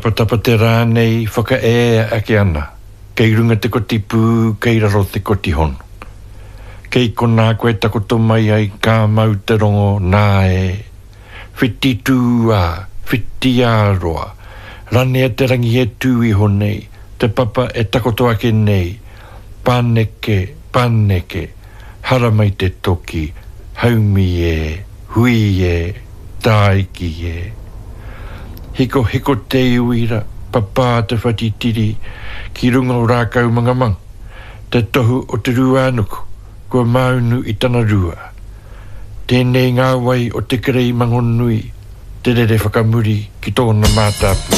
Tapatapa te rānei whakaea ake ana. Kei runga te koti pū, kei raro te koti hono. Kei kona koe takoto mai ai ka mau te rongo nā e. Whiti tūā, whiti āroa. Rane te rangi e tū I honei. Te papa e takoto ake nei. Pāneke, pāneke. Hara mai te toki. Haumi e, hui e, tāiki e. Hiko hiko te uira, papa te whatitiri, ki runga o rākau mangamang. Te tohu o te ruānuku, kua maunu I tana rua. Tēnei ngā wai o te kerei mangonui, te rere whakamuri ki tōna mātāpu.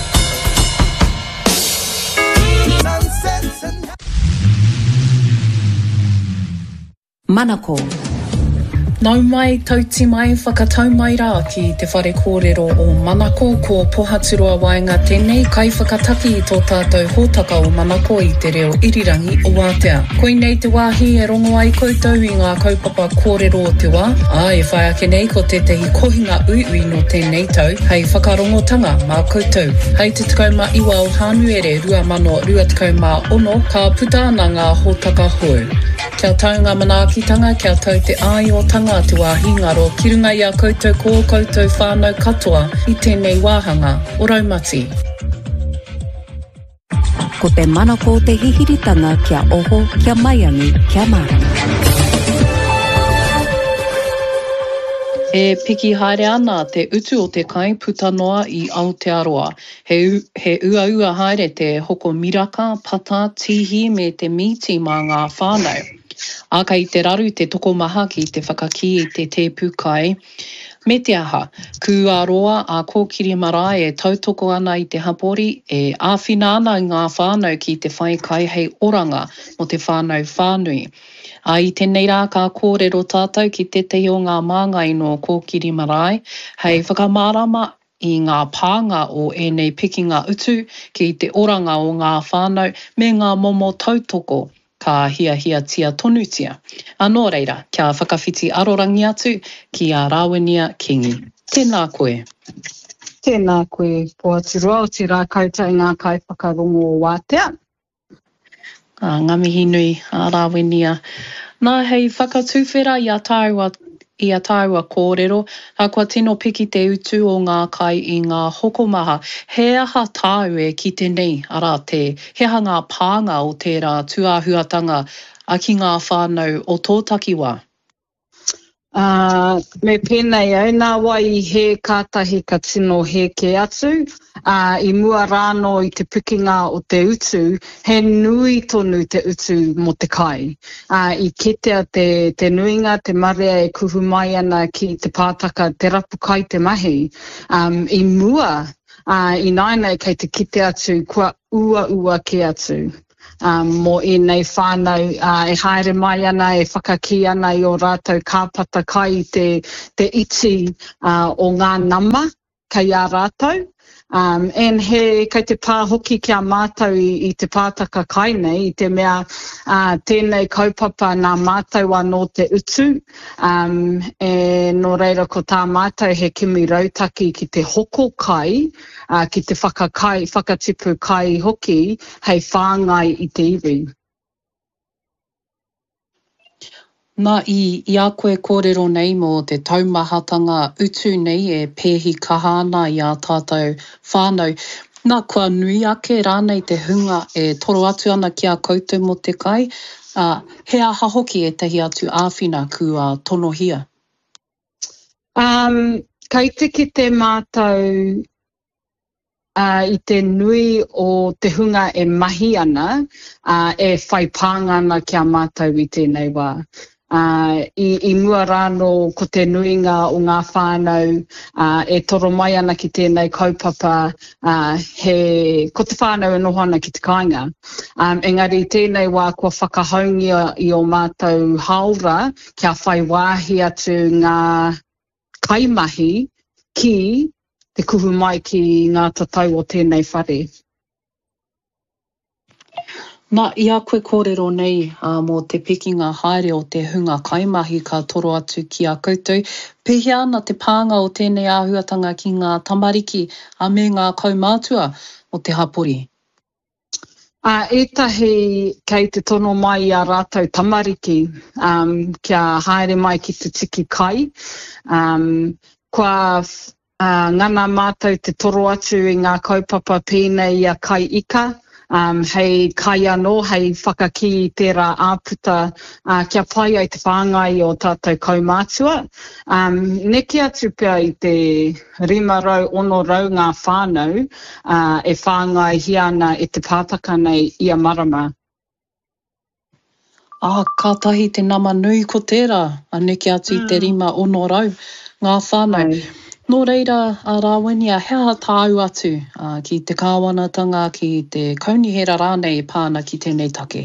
Manako. Nau mai, tauti mai, whakatau mai rā ki te whare kōrero o Manako ko Pohaturoa Waenga tēnei kai whakataki I tō tātou hōtaka o Manako I te reo irirangi o Wātea. Koinei te wāhi e rongo ai koutou I ngā kaupapa kōrero o te wā. E whai ake nei ko te tehi kohinga ui no tēnei tau, hei whakarongotanga mā koutou. Hei te takauma iwa o Hānuere 2026 ka puta ana ngā hōtaka hou. Kia tau ngā manaakitanga, kia tau te āiotanga te wāhi ngaro, ki runga I a koutou ko koutou whānau katoa I tēnei wāhanga o Raumati. Ko te Manako te hihiritanga kia oho, kia maiangi, kia marama. E piki haere ana te utu o te kai puta noa I Aotearoa. He ua haere te hoko miraka, pata, tihi me te miti mā ngā whānau. Aka I te raru te tokomaha ki te whakaki I te te pukai. Me te aha, kua roa a kōkiri marae e tautoko ana I te hapori, e āwhina ana I ngā whānau ki te whaikai hei oranga mo te whānau whānui. I tēnei rā ka kōrero tātou ki te tehi o ngā māngai no kōkiri marae, hei whakamārama I ngā pānga o enei pikinga utu ki te oranga o ngā whānau me ngā momo tautoko. Ka hia tia tonutia. Anō reira, kia whakawhiti arorangi atu ki a Rawenia Kingi. Tēnā koe. Tēnā koe, Pohaturoa, o te rā kautai ngā kai whakarongo o Wātea. Ngā mihi nui a Rawenia. Nā hei whakatūwhera I a tāua kōrero, a kua tino piki te utu o ngā kai I ngā hokomaha. He aha tāu e ki tēnei, arā te heha ngā pānga o tērā tuāhuatanga a ki ngā whānau o tō takiwā. Me pēnei au, nā wai he kātahi ka tino he ke atu, I mua rāno I te pikinga o te utu, he nui tonu te utu mo te kai. I ketea te nuinga, te marea e kuhu mai ana ki te pātaka, te rapu kai te mahi. I mua, I nainei kei te kite atu, kua ua ke atu. Mo nei whānau e haere mai ana, e whakaki ana I o rātou kāpata kai te iti o ngā nama kei a rātou. Kei te pā hoki kia mātou I te pātaka kai nei, I te mea tēnei kaupapa nā mātou anō te utu. Nō reira ko tā mātou he kimi rautaki ki te hoko kai, ki te whakatipu kai hoki, hei whāngai I te iwi. Nā I a koe kōrero nei mo te taumahatanga utu nei e pēhi kahana I a tātou whānau. Nā kua nui ake rānei te hunga e toro atu ana ki a koutou mo te kai. He aha hoki e tehi atu āwhina kua tonohia? Kei tiki te mātou I te nui o te hunga e mahi ana, e whai pāngana kia mātou I tēnei wā. I mua rāno ko te nuinga o ngā whānau, e toro mai ana ki tēnei kaupapa, ko te whānau e noho ana ki te kāinga. Engari tēnei wā kua whakahaungia I o mātou haora, kia whai wāhi atu ngā kaimahi ki te kuhu mai ki ngā tatau o tēnei whare. Nā ia koe kōrero nei mō te pikinga haere o te hunga kaimahi ka toro atu ki a koutou. Pehea ana te pānga o tēnei āhuatanga ki ngā tamariki me ngā kaumātua o te hapori. Ētahi kei te tono mai a rātou tamariki, kia haere mai ki te tiki kai. Kua ngana mātou te toro atu i ngā kaupapa pēnei a kai ika, hei kai anō, hei whakaki i tērā āputa, kia pai ai te whāngai o tātou kaumātua. Neke atu pia i te 500-600 ngā whānau e whāngai hiana e te pātaka nei ia marama. Kātahi te nama nui ko tērā, neke atu i te 500-600 ngā whānau. Nō reira, Rāwania, hea tāu atu ki te kāwanatanga, ki te kaunihera rānei pāna ki tēnei take?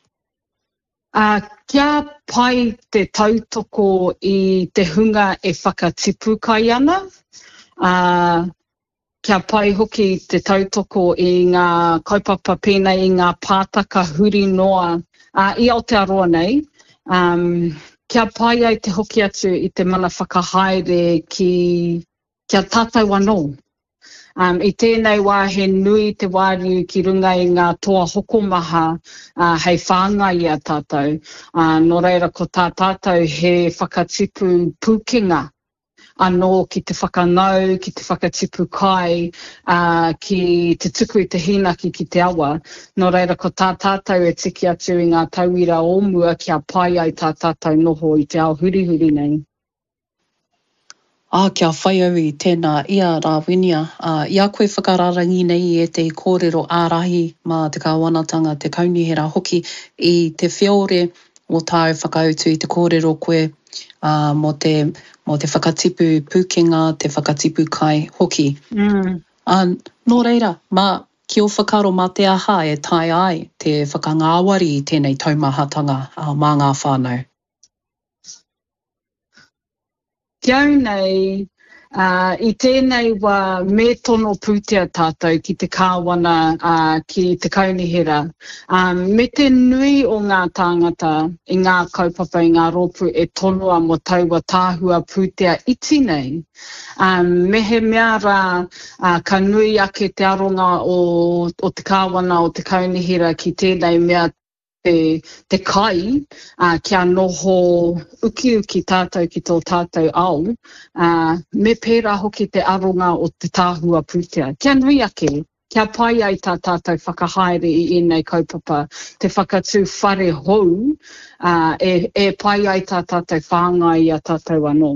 Kia pai te tautoko i te hunga e whakatipu kai ana. Kia pai hoki te tautoko i ngā kaupapa pēnei i ngā pātaka huri noa i Aotearoa nei. Kia pai ai te hoki atu i te mana whakahaere kia tātou anō. I tēnei wā he nui te wāriu ki runga i ngā toa hokomaha hei whāngai a tātou. Nō reira ko tā tātou he whakatipu pūkenga anō ki te whakangau, ki te whakatipu kai, ki te tuku i te hinaki ki te awa. Nō reira ko tā tātou e tiki atu i ngā tauira o mua kia pai ai tā tātou noho i te ao hurihuri nei. Kia whai au i tēnā ia Rāwania. Ia koe whakararangi nei e te kōrero ārahi mā te kāwanatanga, te kaunihera hoki i te whiore o tāu whakautu i te kōrero koe mō te whakatipu pūkenga, te whakatipu kai hoki. Nō reira, ki o whakaro mā te aha e tai ai te whakangāwari i tēnei taumahatanga mā ngā whānau. Kiau nei, i tēnei wā me tono pūtea tātou ki te kāwana ki te kaunihera. Me te nui o ngā tāngata i ngā kaupapa i ngā rōpu e tonua mo taua tāhua pūtea iti nei. Me he mea rā ka nui ake te aronga o te kāwana o te kaunihera ki tēnei mea te kai, kia noho uki tātou ki tō tātou au, me pērā hoki te aronga o te tāhua pūtea. Kia nui ake, kia pai ai tā tātou whakahaere i nei kaupapa, te whakatū whare hou, e pai ai tā tātou whāngai a tātou anō.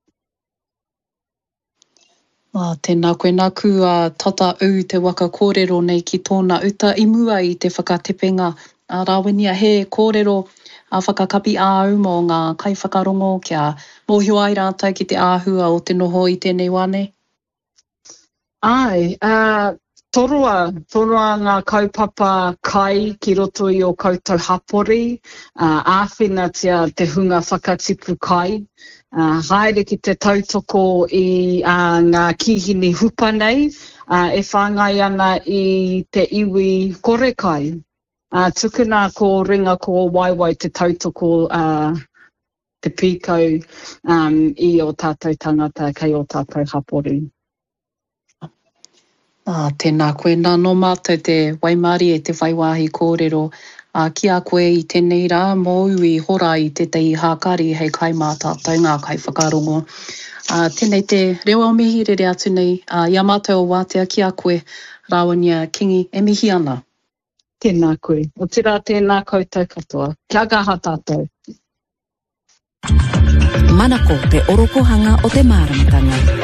Tēnā koe nāku tata au te waka kōrero nei ki tōna uta i mua i te whakatepenga. Rāwania, he kōrero whakakapi āu mō ngā kai whakarongo kia mōhio ai rātou ki te āhua o te noho i tēnei wane? Ai, toroa ngā kaupapa kai ki roto i o koutou hapori, āwhina tia te hunga whakatipu kai, haere ki te tautoko i ngā kihini hupa nei, e whāngai ana i te iwi kore kai. Tukuna ko ringa ko waiwai te tautoko te pīkau i o tātou tangata kei o tātou hapori. Tēnā koe nā no mātou te waimari e te waiwahi kōrero. Ki a koe i tēnei rā mōu i hora i te tei hākari hei kai mā tātou ngā kai whakarongo. Tēnei te reo mihi rere atu nei, ia mātou o wātea ki a koe, Rāwania Kingi, e mihi ana. Tēnā koe. O tira tēnā koutou katoa. Kia kaha tātou. Manako te orokohanga o te māramatanga.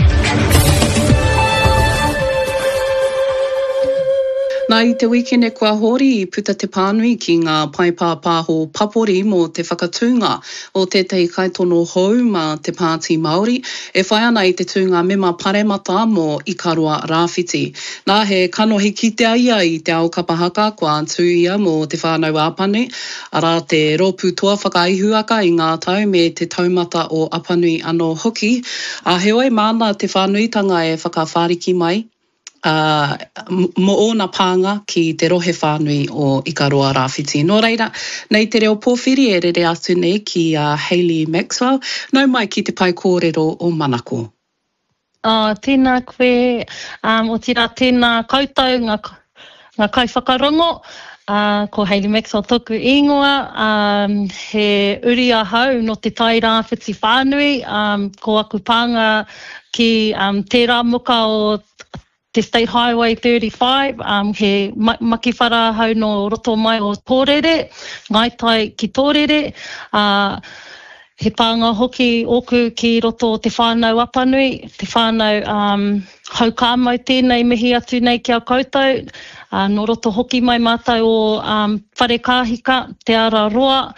Nā i te wikene kua hori I puta te pānui ki ngā paipāpāho papori mō te whakatūnga o tētahi kaitono hou mā te Pāti Māori, e whai ana I te tūnga mema paremata mō Ikaroa Rāwhiti. Nā he kanohi kitea ia I te ao kapahaka kua atu ia mō te whānau āpane, arā te rōpū toa whakaihuaka I ngā tau me te taumata o apanui anō hoki. Heoi māna te whānuitanga e whakawhāriki mai. mo ona pānga ki te rohe whānui o Ikaroa Rāwhiti. Nō reira, nei te reo pōwhiri e rere atu nei ki Hayley Maxwell. Nau mai ki te pai kōrero o Manako. Tēnā koe, o tira tēnā koutou ngā kaiwhakarongo. Ko Hayley Maxwell toku ingoa, he uri ahau no te tai rāwhiti whānui, ko aku pānga ki tērā muka o te State Highway 35, he makiwhara hau no roto mai o Tōrere, Ngaitai ki Tōrere, he pānga hoki oku ki roto o te whānau apanui, te whānau haukāmau tēnei mihi atu nei kia koutou, no roto hoki mai mātai o whare kāhika, te ara roa,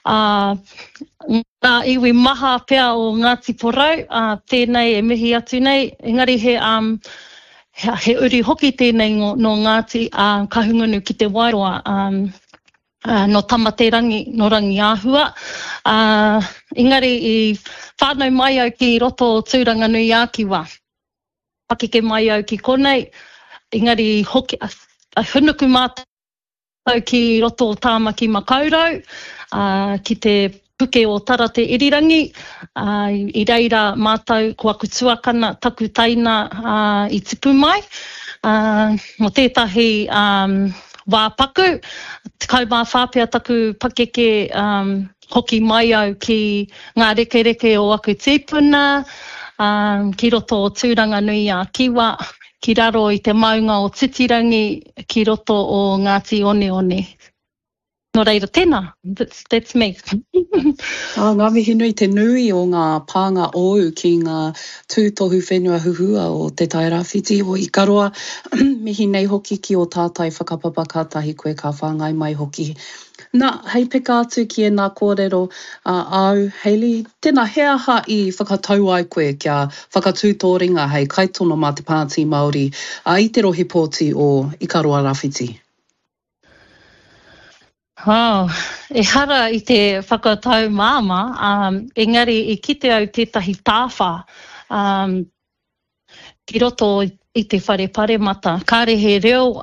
ngā iwi maha pea o Ngāti Porou, tēnei e mihi atu nei, engari he uri hoki tēnei no Ngāti kahungunu ki te Wairoa, no Tamaterangi, no Rangi Āhua. Engari i whānau mai au ki roto o Tūranganui Ākiwa. Pakike mai au ki konei, engari hoki, hunuku mātou ki roto o Tāmaki Makaurau, ki te puke o Tarate Irirangi, i reira mātou ko aku tuakana taku taina i tipu mai. Mo tētahi wāpaku, te kaumā whāpea taku pakeke hoki mai au ki ngā reke o aku tīpuna, ki roto o Tūranganui Ākiwa, ki raro i te maunga o Titirangi, ki roto o Ngāti Oneone. Nō reira, tēnā. That's me. Ngā mihi nui te nui o ngā pānga ou ki ngā tūtohu whenua huhua o te tai rāwhiti o Ikaroa. Mihi nei hoki ki o tātai whakapapa kātahi koe ka whāngai mai hoki. Nā, hei peka atu ki e nā kōrero au, Hayley, tēnā he aha i whakatau ai koe kia whakatūtōringa hei kaitono mā te Pāti Māori i te rohi pōti o Ikaroa Rāwhiti. E hara i te whakatau māma, engari i kite au tētahi tāwha ki roto i te whare paremata. Kārehe reo,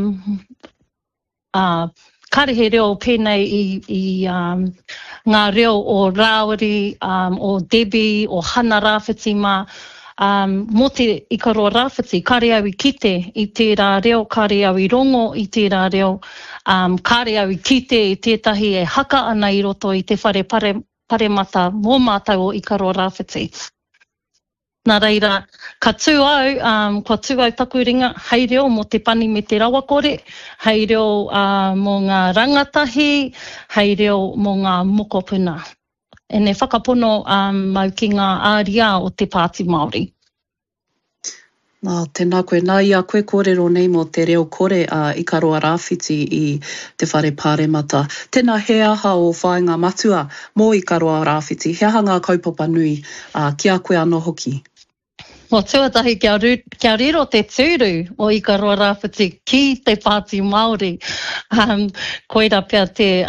kārehe reo pēnei i ngā reo o Rāwari, o Debbie, o Hana Rāwhiti mā. Mō te Ikaroa Rāwhiti, kāre au i kite i tērā reo, kāre au i rongo i tērā reo, kāre au i kite i tētahi e haka ana i roto i te whare paremata mō mātou o Ikaroa Rāwhiti. Nā reira, ka tū au, kua tū au taku ringa, hei reo mō te pani me te rawakore, hei reo mō ngā rangatahi, hei reo mō ngā mokopuna. E ne whakapono mau ki ngā āria o te Pāti Māori. Nā, tēnā koe. Nā ia koe kōrero nei mō te reo kore Ikaroa Rāwhiti i te whare pāremata. Tēnā he aha o whāinga matua mō Ikaroa Rāwhiti. He aha ngā kaupapa nui ki a koe anō hoki. Mō tuatahi kia riro te tūru o Ikaroa Rāwhiti ki te Pāti Māori. Koira pia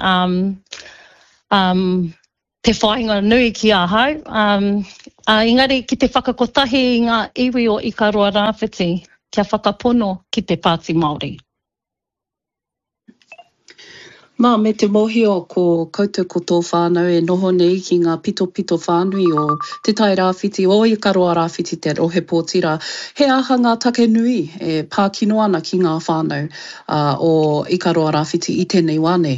te whainga nui ki a hau. Engari, ki te whakakotahi i ngā iwi o Ikaroa Rāwhiti, kia whakapono ki te Pāti Māori. Mā, me te mohio ko koutou koto whānau e noho nei ki ngā pito whānui o te tai Rāwhiti o Ikaroa Rāwhiti te rohe pōtira. He aha ngā take nui e pākino ana ki ngā whānau o Ikaroa Rāwhiti i tēnei wane.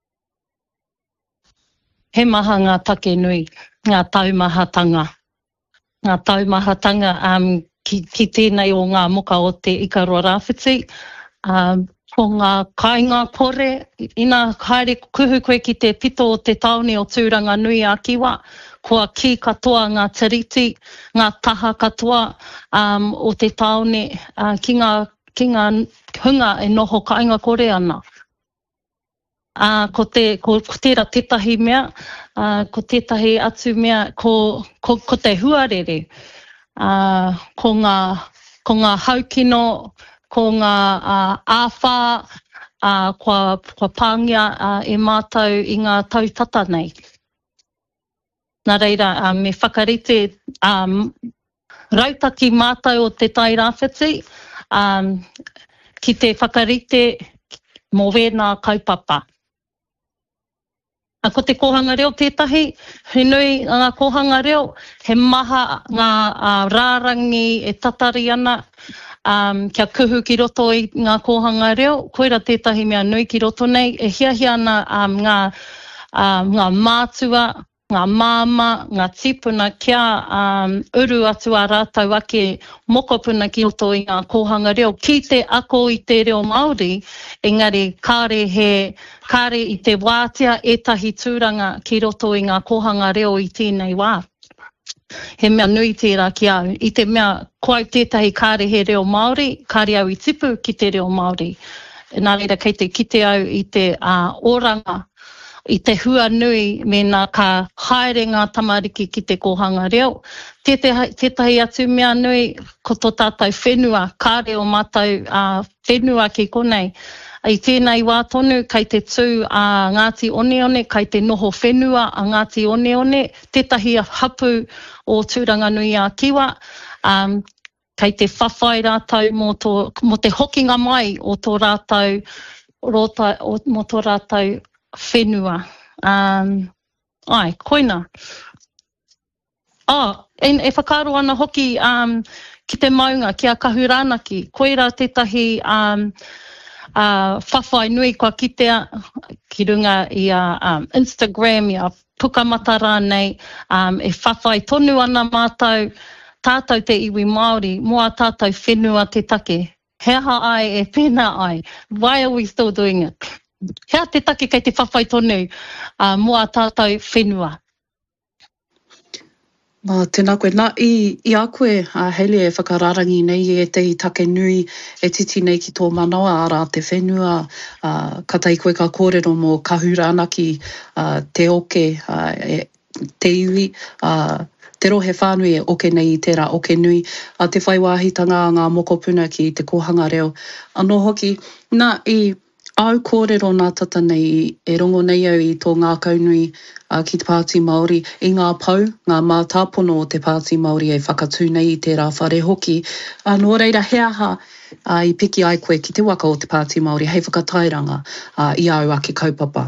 He maha ngā take nui, ngā taumahatanga. Ngā taumahatanga ki tēnei o ngā moka o te Ikaroa Rāwhiti. Ko ngā kāinga kore, ina haere kuhu koe ki te pito o te taone o Tūranganui Ākiwa, kua ki katoa ngā tiriti, ngā taha katoa o te taone, ki ngā hunga e noho kāinga kore ana. Ko tērā tētahi mea, ko tētahi atu mea, ko te huarere, ko ngā haukino, ko ngā āwha, kua pāngia e mātou i ngā tautata nei. Nā reira, me whakarite rautaki mātou o te tai Rāwhiti, ki te whakarite mō wēnā kaupapa. A ko te kohanga reo tētahi, he nui ngā kohanga reo, he maha ngā rārangi e tatari ana kia kuhu ki roto i ngā kohanga reo, koira tētahi mea nui ki roto nei, e hiahia ana ngā mātua, ngā māma, ngā tipuna kia uru atu a rātau ake mokopuna ki roto i ngā kohanga reo. Ki te ako i te reo Māori, engari kāre i te wātea etahi tūranga ki roto i ngā kohanga reo i tēnei wā. He mea nui tērā ki au. I te mea koau tētahi kāre he reo Māori, kāre au i tipu ki te reo Māori. Nā reira kei te kite au i te oranga, i te hua nui me nā ka haere ngā tamariki ki te kohanga reo. Tētahi atu mea nui ko tō tātou whenua, kāre o mātou whenua ki konei. I tēnei wā tonu, kei te tū a Ngāti Oneone, kei te noho whenua a Ngāti Oneone, tētahi hapu o tūranga nui a Kiwa, kei te whawhai rātau mo te hokinga mai o tō rātau, mo tō rātau whenua. Ai, koina. E whakaro ana hoki ki te maunga, ki a Kahurānaki, koira tētahi whawhai nui kua kitea ki runga i a Instagram, i a pukamata rānei, e whawhai tonu ana mātou, tātou te iwi Māori, mua tātou whenua te take. Heha ai e pēnā ai. Why are we still doing it? Hea te take kei te whawhai tonu mua tātou whenua. Tēnā koe. Nā, i a koe, Hayley, e whakararangi nei e te take nui e titi nei ki tō manawa ara te whenua. Ka tai koe ka kōrero mō Kahurānaki, te oke, te iwi, te rohe whānui e oke nei i tērā oke nui. Te whaiwāhitanga ngā mokopuna ki te kohanga reo. Anō hoki, nā, i au kōrero nā tata nei e rongo nei au i tō ngā kaunui ki te Pāti Māori, i ngā pau, ngā mātāpono o te Pāti Māori e whakatū nei i tērā whare hoki. Nō reira heaha i piki ai koe ki te waka o te Pāti Māori, hei whakatairanga i au ake kaupapa.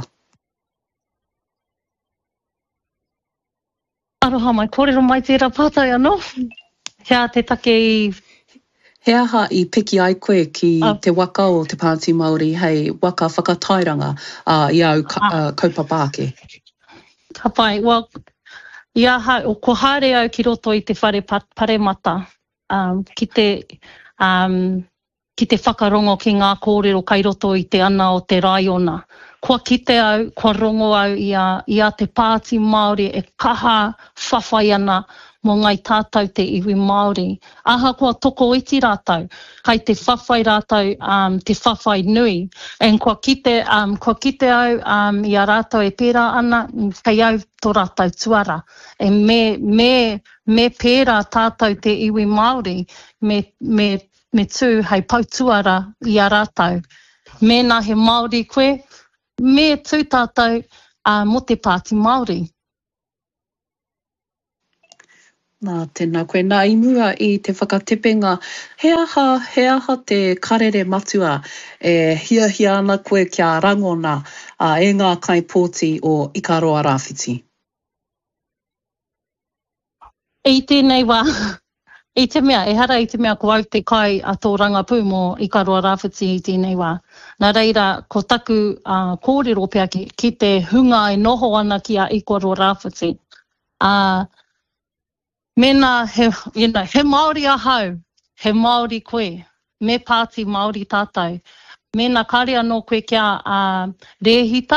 Aroha mai, kōrero mai tērā pātai anō. Hea te take i... Heaha i piki ai koe ki te waka o te Pāti Māori, hei waka whakatairanga i au kaupapa ake. Ka pai, well, o ko haere au ki roto i te whare paremata, ki te whakarongo ki ngā kōrero kai roto i te ana o te raiona. Kua kite au, kua rongo au i a te Pāti Māori e kaha whawhai ana mō ngai tātou te iwi Māori. Aha kua toko iti rātou, kai te whawhai rātou, te whawhai nui. En kua kite au i a rātou e pērā ana, kei au tō rātou tuara. E me pērā tātou te iwi Māori, me tū hei pautuara i a rātou. Mēnā he Māori koe, me tū tātou mo te Pāti Māori. Nā, tēnā koe. Nā, i mua i te whakatepenga, he aha te karere matua e hiahia ana koe kia rangona e ngā kaipōti o Ikaroa Rāwhiti. I tēnei wā, i te mea, e hara i te mea ko au te kai a tō rangapū mō Ikaroa Rāwhiti i tēnei wā. Nā reira, ko taku kōrero pia ki te hunga e noho ana ki a Ikaroa Rāwhiti. Mēnā, he Māori ahau, he Māori koe, me Pāti Māori tātou. Mēnā kāre anō koe kia rēhita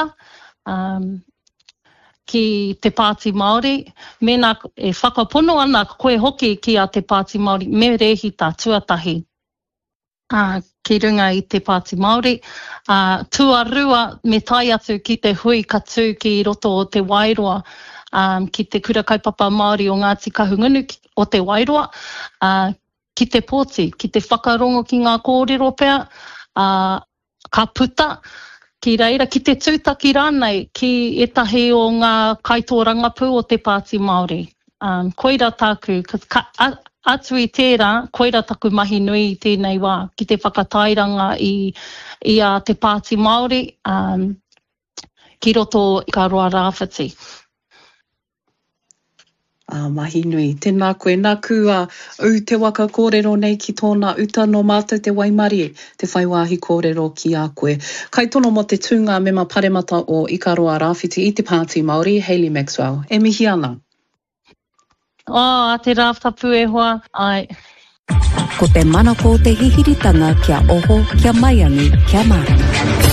ki te Pāti Māori. Mēnā e whakapono ana koe hoki ki a te Pāti Māori, me rēhita tuatahi ki runga i te Pāti Māori. Tuarua me tai atu ki te hui katu ki roto o te Wairoa. Ki te kura kaupapa Māori o Ngāti Kahungunu o te Wairoa, ki te pōti, ki te whakarongo ki ngā kōrero pea, ka puta, ki reira, ki te tūtaki rānei, ki etahi o ngā kaitōrangapū o te Pāti Māori. Koira tāku, atu i tērā, koira taku mahi nui i tēnei wā, ki te whakatairanga i te Pāti Māori, ki roto i ka roa rāwhiti. Mahi nui. Tēnā koe. Nā kua au te waka kōrero nei ki tōna uta no mātou te waimari, te whaiwāhi kōrero ki a koe. Kai tono mo te tūnga mema paremata o Ikaroa Rāwhiti i te Pāti Māori, Hayley Maxwell. E mihi ana? A te rāwtapu e hoa, ai. Ko te manako te hihiritanga kia oho, kia maiangi, kia marama.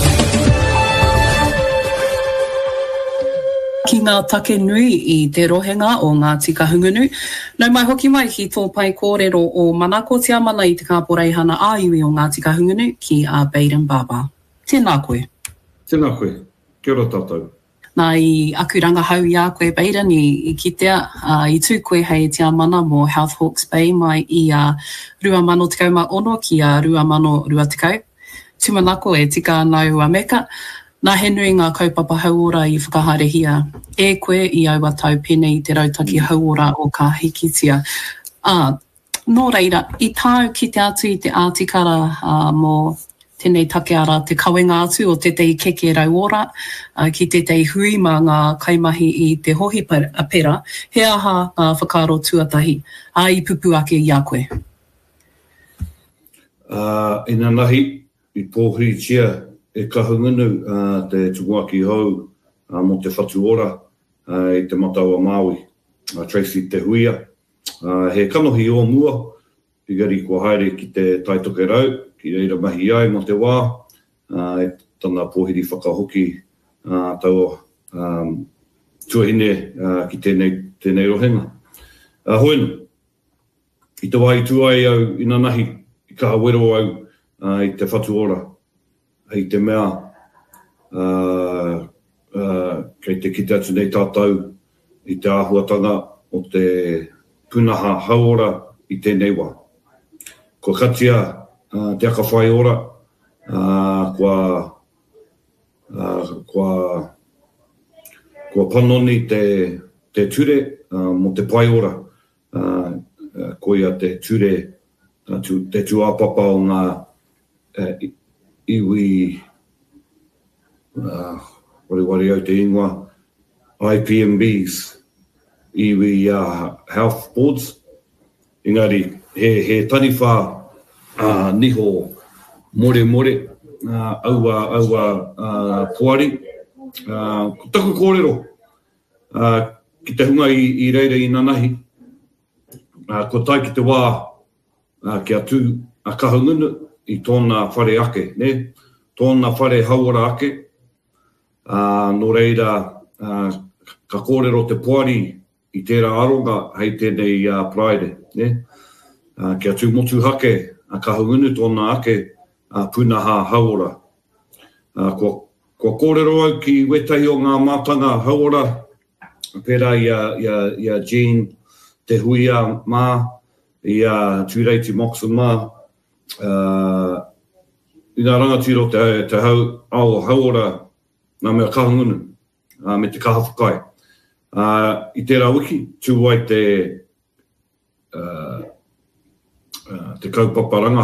Ki ngā take nui i te rohenga o Ngāti Kahungunu. Nau mai hoki mai ki tō pai kōrero o Manako te amana i te kāporeihana āiwi o Ngāti Kahungunu ki a Baden Baba. Tēnā koe. Tēnā koe. Kia ora tātou. Nā i aku rangahau i a koe Baden i kitea, i tū koe hei te amana mō Health Hawke's Bay mai i a 2016 ki a 2020. Tūmanako e tika nau a Meka. Nā he nui ngā kaupapa hauora i whakaharehia. E koe i au atau pene i te rautaki hauora o ka hikitia. Nō reira, i tāu ki te atu i te ātikara mō tēnei take ara te kawenga atu o te tei keke rauora, ki te tei hui mā ngā kaimahi i te hohi pera, he aha ngā whakaro tuatahi. I pupu ake i a koe. Ina nahi, i pōhiri tia, e kahungunu te tukuaki hau mo te whatu ora i te Mataua Māui, Tracy Te Huia. He kanohi o mua, i gari kua haere ki te taitoke rau, ki reira mahi ai mo te wā, e tana pōhiri whakahoki tau tuahine ki tēnei rohenga. Hoenu, i te wai tuai au ina nahi, i ka hawero au i te whatu ora. I te mea, kei te kite atu nei tātou i te āhuatanga o te punaha hauora i tēnei wā. Ko katia te aka whai ora, kua panoni te ture mo te pai ora, koia te ture, te tuapapa o ngā iwi wari au te ingoa IPMBs iwi health boards engari he taniwha niho more aua puari taku kōrero ki te hunga i reire i nanahi ko tai ki te wā ki atu a kahungunu i tōna whare ake, ne? Tōna whare hauara ake. Nō reira, ka kōrero te puari i tērā aronga hei tēnei praere, ne? Kia tū motu hake, a kahungunu tōna ake punaha hauara. Kua kōrero au ki wetahi o ngā mātanga hauara, pērā ia Jean Te Huia mā, ia Tūreiti Moxon mā, I ngā rangatiro te hauora nā mea kahungunu me te kahawhakai. I tērā wiki, tūwai te kaupapa ranga